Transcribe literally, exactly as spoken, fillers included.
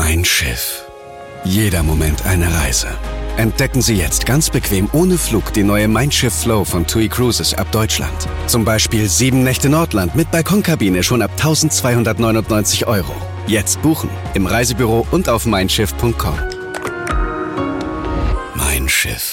Mein Schiff. Jeder Moment eine Reise. Entdecken Sie jetzt ganz bequem ohne Flug die neue Mein Schiff Flow von TUI Cruises ab Deutschland. Zum Beispiel sieben Nächte Nordland mit Balkonkabine schon ab eintausendzweihundertneunundneunzig Euro. Jetzt buchen im Reisebüro und auf mein schiff punkt com. Mein Schiff.